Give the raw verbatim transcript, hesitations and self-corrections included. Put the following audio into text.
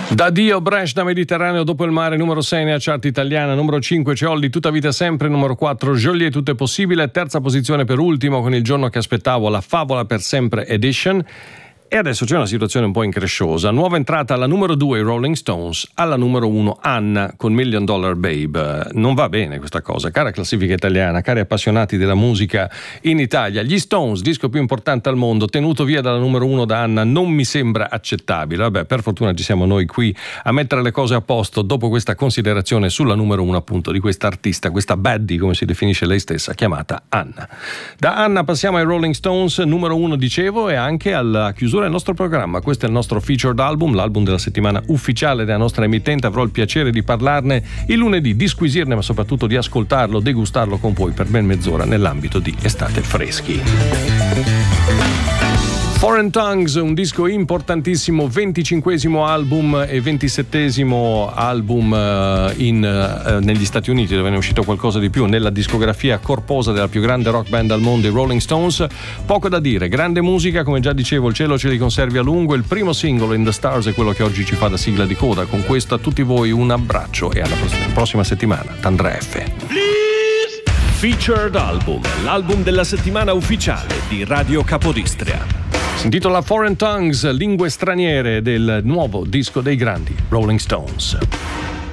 Da Dio, Bresh da Mediterraneo dopo il mare, numero sei nella chart italiana, numero cinque c'è Olli, Tutta vita sempre, numero quattro Joliet, Tutto è possibile, terza posizione per Ultimo con Il giorno che aspettavo, La favola per sempre edition. E adesso c'è una situazione un po' incresciosa. Nuova entrata alla numero due i Rolling Stones, alla numero uno Anna con Million Dollar Babe. Non va bene questa cosa, cara classifica italiana, cari appassionati della musica in Italia. Gli Stones, disco più importante al mondo, tenuto via dalla numero uno da Anna, non mi sembra accettabile. Vabbè, per fortuna ci siamo noi qui a mettere le cose a posto dopo questa considerazione sulla numero uno appunto di questa artista, questa baddie come si definisce lei stessa, chiamata Anna. Da Anna passiamo ai Rolling Stones, numero uno dicevo, e anche alla chiusura del nostro programma. Questo è il nostro featured album, l'album della settimana ufficiale della nostra emittente. Avrò il piacere di parlarne il lunedì, di squisirne, ma soprattutto di ascoltarlo, degustarlo con voi per ben mezz'ora nell'ambito di Estate Freschi. Foreign Tongues, un disco importantissimo, venticinquesimo album e ventisettesimo album uh, in, uh, negli Stati Uniti, dove ne è uscito qualcosa di più nella discografia corposa della più grande rock band al mondo, i Rolling Stones. Poco da dire, grande musica, come già dicevo, il cielo ce li conservi a lungo. Il primo singolo, In the Stars, è quello che oggi ci fa da sigla di coda. Con questo a tutti voi un abbraccio e alla prossima, prossima settimana. Tandrea F. Please. Featured Album, l'album della settimana ufficiale di Radio Capodistria. Si intitola Foreign Tongues, lingue straniere, del nuovo disco dei grandi Rolling Stones.